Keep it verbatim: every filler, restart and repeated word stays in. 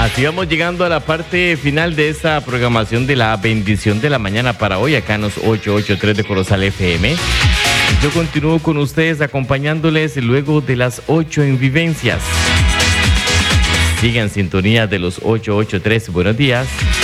Así vamos llegando a la parte final de esta programación de la bendición de la mañana para hoy, acá en los ochocientos ochenta y tres de Corozal F M. Yo continúo con ustedes acompañándoles luego de las ocho en Vivencias. Sigan en sintonía de los ochocientos ochenta y tres. Buenos días.